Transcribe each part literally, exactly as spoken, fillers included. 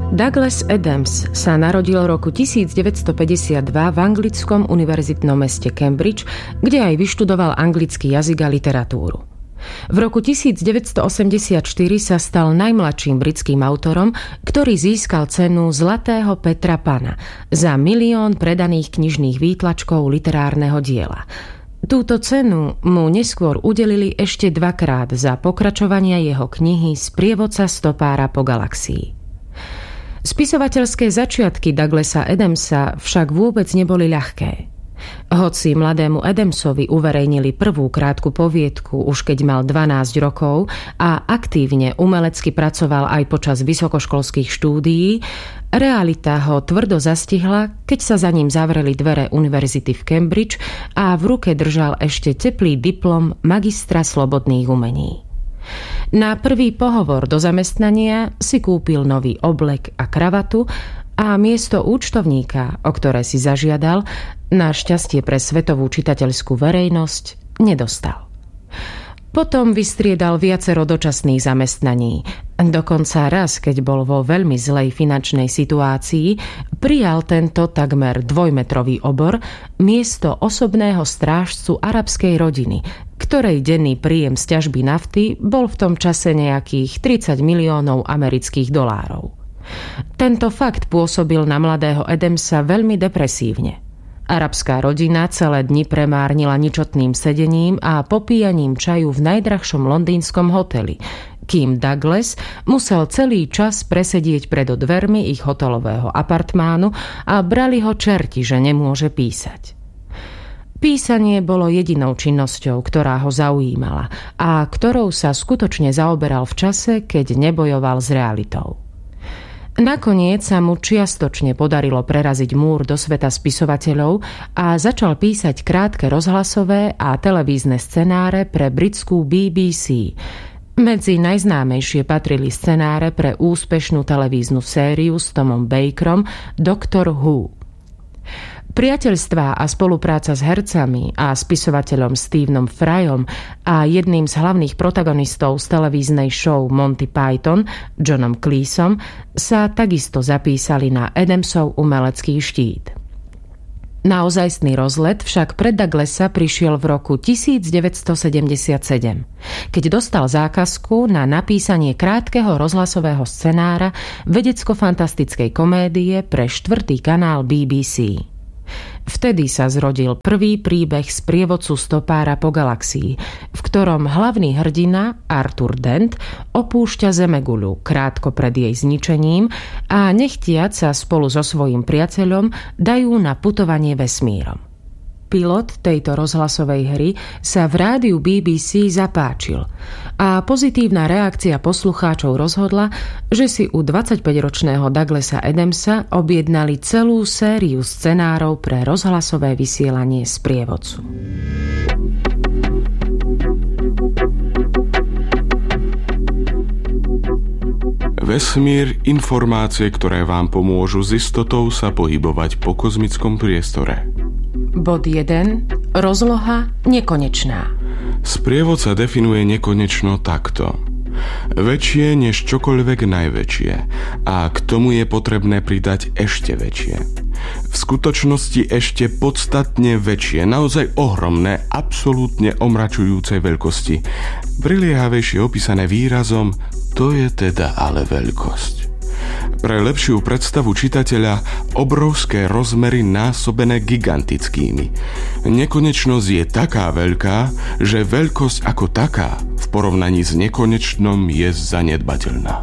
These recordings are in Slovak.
Douglas Adams sa narodil v roku tisícdeväťstopäťdesiatdva v anglickom univerzitnom meste Cambridge, kde aj vyštudoval anglický jazyk a literatúru. V roku tisícdeväťstoosemdesiatštyri sa stal najmladším britským autorom, ktorý získal cenu Zlatého Petra Pana za milión predaných knižných výtlačkov literárneho diela. Túto cenu mu neskôr udelili ešte dvakrát za pokračovanie jeho knihy Sprievodca stopára po galaxii. Spisovateľské začiatky Douglasa Adamsa však vôbec neboli ľahké. Hoci mladému Adamsovi uverejnili prvú krátku poviedku už keď mal dvanásť rokov a aktívne umelecky pracoval aj počas vysokoškolských štúdií, realita ho tvrdo zastihla, keď sa za ním zavreli dvere univerzity v Cambridge a v ruke držal ešte teplý diplom magistra slobodných umení. Na prvý pohovor do zamestnania si kúpil nový oblek a kravatu a miesto účtovníka, o ktoré si zažiadal, na šťastie pre svetovú čitateľskú verejnosť nedostal. Potom vystriedal viacero dočasných zamestnaní. Dokonca raz, keď bol vo veľmi zlej finančnej situácii, prijal tento takmer dvojmetrový obor miesto osobného strážcu arabskej rodiny, ktorej denný príjem z ťažby nafty bol v tom čase nejakých tridsať miliónov amerických dolárov. Tento fakt pôsobil na mladého Adamsa veľmi depresívne. Arabská rodina celé dni premárnila ničotným sedením a popíjaním čaju v najdrahšom londýnskom hoteli, kým Douglas musel celý čas presedieť pred dvermi ich hotelového apartmánu a brali ho čerti, že nemôže písať. Písanie bolo jedinou činnosťou, ktorá ho zaujímala a ktorou sa skutočne zaoberal v čase, keď nebojoval s realitou. Nakoniec sa mu čiastočne podarilo preraziť múr do sveta spisovateľov a začal písať krátke rozhlasové a televízne scenáre pre britskú bé bé cé. Medzi najznámejšie patrili scenáre pre úspešnú televíznu sériu s Tomom Bakerom Doctor Who. Priateľstvá a spolupráca s hercami a spisovateľom Stephenom Fryom a jedným z hlavných protagonistov z televíznej show Monty Python, Johnom Cleeseom, sa takisto zapísali na Adamsov umelecký štít. Naozajstný rozlet však pre Douglasa prišiel v roku tisícdeväťstosedemdesiatsedem, keď dostal zákazku na napísanie krátkeho rozhlasového scenára vedecko-fantastickej komédie pre štvrtý kanál bé bé cé. Vtedy sa zrodil prvý príbeh Sprievodcu stopára po galaxii, v ktorom hlavný hrdina Arthur Dent opúšťa Zemeguľu krátko pred jej zničením a nechtiac sa spolu so svojím priateľom dajú na putovanie vesmírom. Pilot tejto rozhlasovej hry sa v rádiu bé bé cé zapáčil a pozitívna reakcia poslucháčov rozhodla, že si u dvadsaťpäťročného Douglasa Adamsa objednali celú sériu scenárov pre rozhlasové vysielanie Sprievodcu. Vesmír, informácie, ktoré vám pomôžu s istotou sa pohybovať po kozmickom priestore. Bod jeden. Rozloha nekonečná. Sprievodca definuje nekonečno takto. Väčšie než čokoľvek najväčšie a k tomu je potrebné pridať ešte väčšie. V skutočnosti ešte podstatne väčšie, naozaj ohromné, absolútne omračujúcej veľkosti. Priliehavejšie opísané výrazom to je teda ale veľkosť. Pre lepšiu predstavu čitateľa obrovské rozmery násobené gigantickými. Nekonečnosť je taká veľká, že veľkosť ako taká v porovnaní s nekonečnom je zanedbateľná.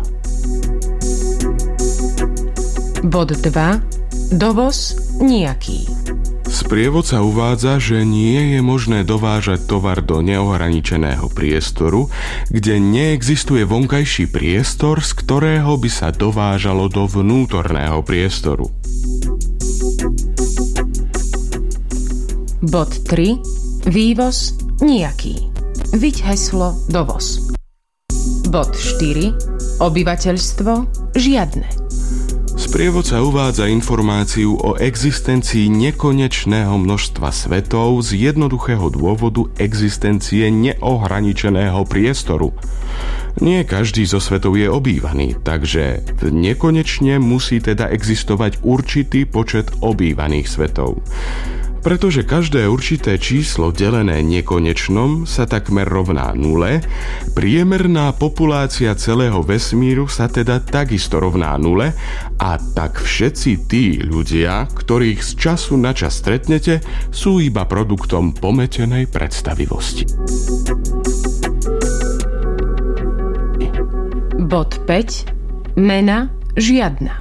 Bod dva. Dovoz nijaký. Sprievodca uvádza, že nie je možné dovážať tovar do neohraničeného priestoru, kde neexistuje vonkajší priestor, z ktorého by sa dovážalo do vnútorného priestoru. Bod tri. Vývoz nijaký. Viď heslo dovoz. Bod štyri. Obyvateľstvo žiadne. Sprievodca uvádza informáciu o existencii nekonečného množstva svetov z jednoduchého dôvodu existencie neohraničeného priestoru. Nie každý zo svetov je obývaný, takže nekonečne musí teda existovať určitý počet obývaných svetov. Pretože každé určité číslo delené nekonečnom sa takmer rovná nule, priemerná populácia celého vesmíru sa teda takisto rovná nule a tak všetci tí ľudia, ktorých z času na čas stretnete, sú iba produktom pometenej predstavivosti. Bod päť. Mena žiadna.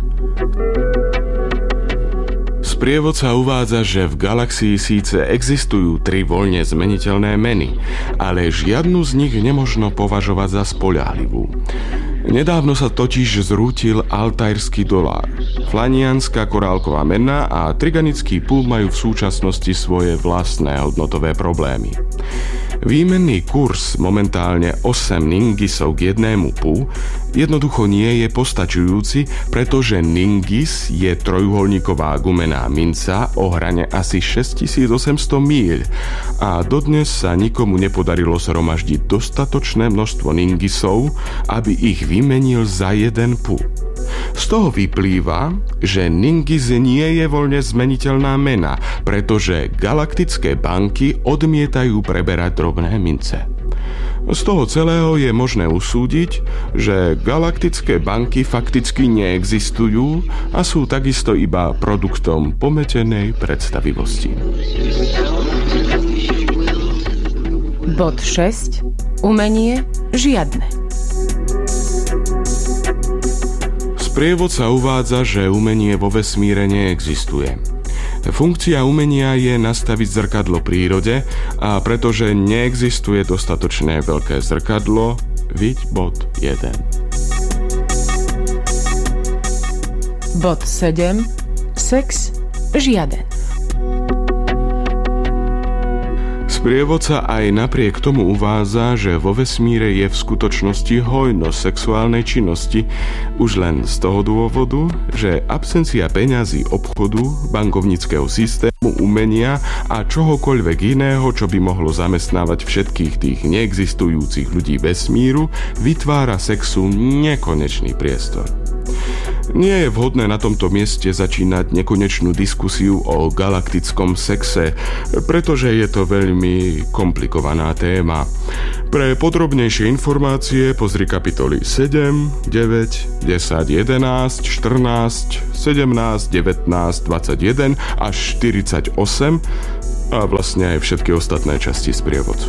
Sprievodca uvádza, že v galaxii síce existujú tri voľne zmeniteľné meny, ale žiadnu z nich nemožno považovať za spoľahlivú. Nedávno sa totiž zrútil altairský dolár. Flanianská korálková mena a triganický púl majú v súčasnosti svoje vlastné hodnotové problémy. Výmenný kurz momentálne osem ningisov k jednému pu jednoducho nie je postačujúci, pretože ningis je trojuholníková gumená minca o hrane asi šesťtisícosemsto míľ a dodnes sa nikomu nepodarilo zhromaždiť dostatočné množstvo ningisov, aby ich vymenil za jeden pu. Z toho vyplýva, že ningis nie je voľne zmeniteľná mena, pretože galaktické banky odmietajú preberať drobné mince. Z toho celého je možné usúdiť, že galaktické banky fakticky neexistujú a sú takisto iba produktom pometenej predstavivosti. Bod šesť. Umenie žiadne. Sprievodca uvádza, že umenie vo vesmíre neexistuje. Funkcia umenia je nastaviť zrkadlo prírode a pretože neexistuje dostatočné veľké zrkadlo, viď bod jeden. Bod sedem. Sex žiaden. Sprievodca aj napriek tomu uvádza, že vo vesmíre je v skutočnosti hojnosť sexuálnej činnosti už len z toho dôvodu, že absencia peňazí, obchodu, bankovníckeho systému, umenia a čohokoľvek iného, čo by mohlo zamestnávať všetkých tých neexistujúcich ľudí vesmíru, vytvára sexu nekonečný priestor. Nie je vhodné na tomto mieste začínať nekonečnú diskusiu o galaktickom sexe, pretože je to veľmi komplikovaná téma. Pre podrobnejšie informácie pozri kapitoly sedem, deväť, desať, jedenásť, štrnásť, sedemnásť, devätnásť, dvadsaťjeden až štyridsaťosem a vlastne aj všetky ostatné časti sprievodcu.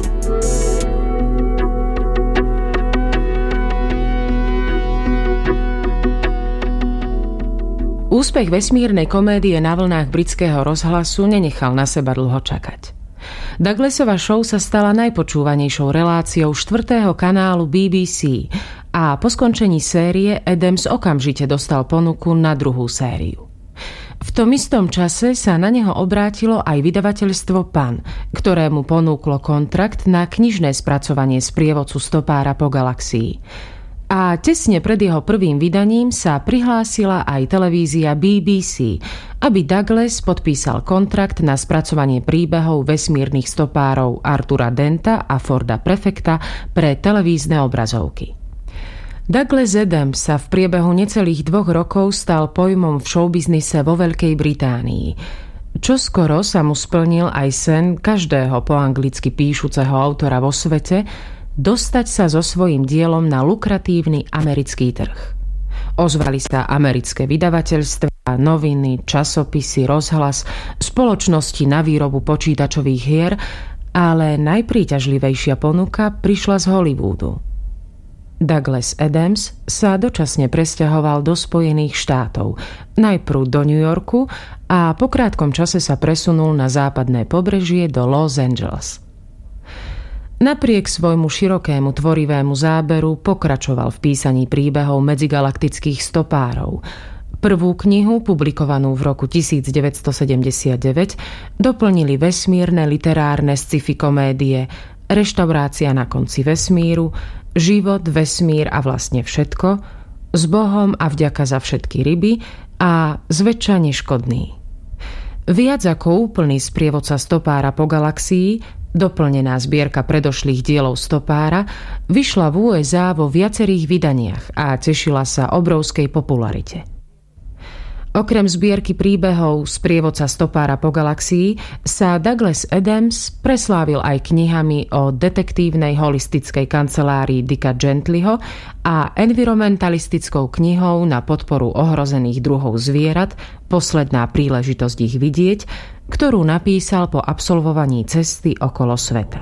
Úspech vesmírnej komédie na vlnách britského rozhlasu nenechal na seba dlho čakať. Douglasova show sa stala najpočúvanejšou reláciou štvrtého kanálu bé bé cé a po skončení série Adams okamžite dostal ponuku na druhú sériu. V tom istom čase sa na neho obrátilo aj vydavateľstvo Pan, ktorému ponúklo kontrakt na knižné spracovanie sprievodcu stopára po galaxii. A tesne pred jeho prvým vydaním sa prihlásila aj televízia bé bé cé, aby Douglas podpísal kontrakt na spracovanie príbehov vesmírnych stopárov Artura Denta a Forda Prefecta pre televízne obrazovky. Douglas Adams sa v priebehu necelých dvoch rokov stal pojmom v showbiznise vo Veľkej Británii. Čoskoro sa mu splnil aj sen každého po anglicky píšuceho autora vo svete dostať sa so svojím dielom na lukratívny americký trh. Ozvali sa americké vydavateľstvá, noviny, časopisy, rozhlas, spoločnosti na výrobu počítačových hier, ale najpríťažlivejšia ponuka prišla z Hollywoodu. Douglas Adams sa dočasne presťahoval do Spojených štátov, najprv do New Yorku a po krátkom čase sa presunul na západné pobrežie do Los Angeles. Napriek svojmu širokému tvorivému záberu pokračoval v písaní príbehov medzigalaktických stopárov. Prvú knihu, publikovanú v roku devätnásťsedemdesiatdeväť, doplnili vesmírne literárne sci-fi komédie Reštaurácia na konci vesmíru, Život, vesmír a vlastne všetko, S Bohom a vďaka za všetky ryby a Zväčša neškodný. Viac ako úplný sprievodca stopára po galaxii, Doplnená zbierka predošlých dielov stopára vyšla v ú es á vo viacerých vydaniach a tešila sa obrovskej popularite. Okrem zbierky príbehov Sprievodca stopára po galaxii sa Douglas Adams preslávil aj knihami o detektívnej holistickej kancelárii Dicka Gentlyho a environmentalistickou knihou na podporu ohrozených druhov zvierat Posledná príležitosť ich vidieť, ktorú napísal po absolvovaní cesty okolo sveta.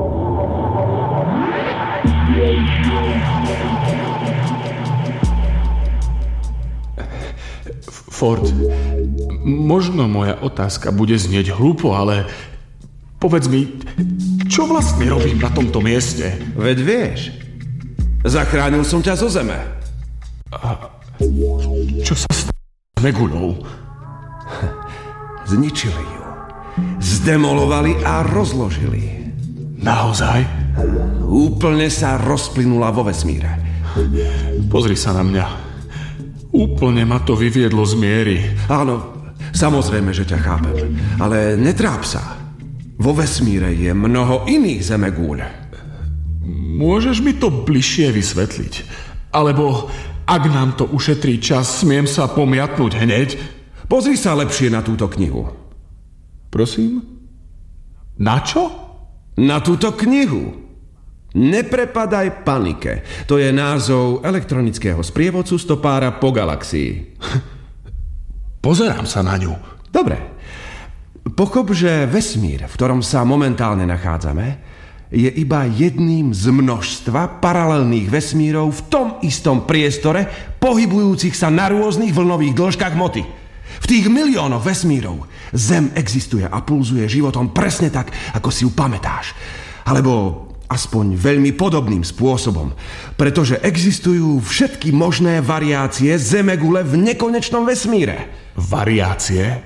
Ford, možno moja otázka bude znieť hlúpo, ale povedz mi, čo vlastne robím na tomto mieste? Veď vieš, zachránil som ťa zo zeme. A čo sa stalo s Meguľou? Zničili ju. Zdemolovali a rozložili. Naozaj? Úplne sa rozplynula vo vesmíre. Pozri sa na mňa. Úplne ma to vyviedlo z miery. Áno, samozrejme, že ťa chápem. Ale netráp sa. Vo vesmíre je mnoho iných zemegúľ. Môžeš mi to bližšie vysvetliť? Alebo, ak nám to ušetrí čas, smiem sa pomiatnúť hneď? Pozri sa lepšie na túto knihu. Prosím? Na čo? Na túto knihu. Neprepadaj panike. To je názov elektronického sprievodcu stopára po galaxii. Pozerám sa na ňu. Dobre. Pochop, že vesmír, v ktorom sa momentálne nachádzame, je iba jedným z množstva paralelných vesmírov v tom istom priestore, pohybujúcich sa na rôznych vlnových dĺžkach hmoty. V tých miliónoch vesmírov Zem existuje a pulzuje životom presne tak, ako si ju pamätáš. Alebo aspoň veľmi podobným spôsobom, pretože existujú všetky možné variácie zemegule v nekonečnom vesmíre. Variácie?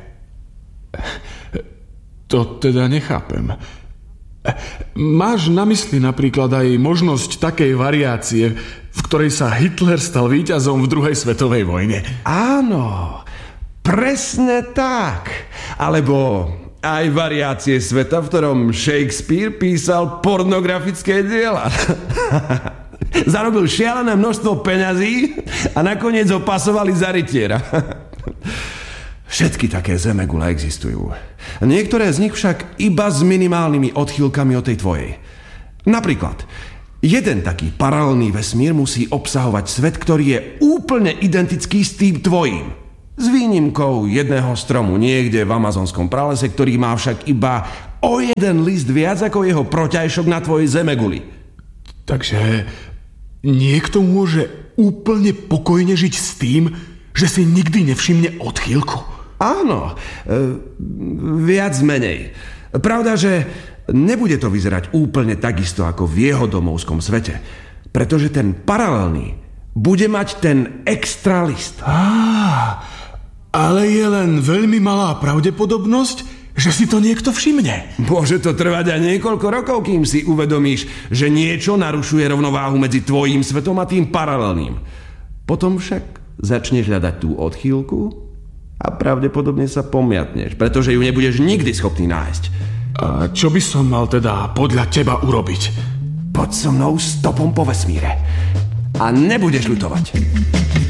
To teda nechápem. Máš na mysli napríklad aj možnosť takej variácie, v ktorej sa Hitler stal víťazom v druhej svetovej vojne? Áno, presne tak. Alebo aj variácie sveta, v ktorom Shakespeare písal pornografické diela. Zarobil šialené množstvo peňazí a nakoniec ho pasovali za rytiera. Všetky také zemegule existujú. Niektoré z nich však iba s minimálnymi odchýlkami od tej tvojej. Napríklad, jeden taký paralelný vesmír musí obsahovať svet, ktorý je úplne identický s tým tvojím. S výnimkou jedného stromu niekde v amazonskom pralese, ktorý má však iba o jeden list viac ako jeho proťajšok na tvojej zemeguli. Takže niekto môže úplne pokojne žiť s tým, že si nikdy nevšimne odchýlku? Áno, e, viac menej. Pravda, že nebude to vyzerať úplne takisto ako v jeho domovskom svete, pretože ten paralelný bude mať ten extra list. Á, ale je len veľmi malá pravdepodobnosť, že si to niekto všimne. Môže to trvať aj niekoľko rokov, kým si uvedomíš, že niečo narušuje rovnováhu medzi tvojím svetom a tým paralelným. Potom však začneš hľadať tú odchýlku a pravdepodobne sa pomiatneš, pretože ju nebudeš nikdy schopný nájsť. A čo by som mal teda podľa teba urobiť? Poď so mnou stopom po vesmíre a nebudeš ľutovať.